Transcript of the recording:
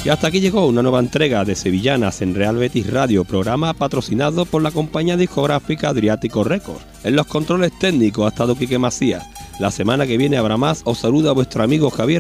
Y hasta aquí llegó una nueva entrega de Sevillanas en Real Betis Radio, programa patrocinado por la compañía discográfica Adriático Records. En los controles técnicos ha estado Quique Macías. La semana que viene habrá más. Os saluda vuestro amigo Javier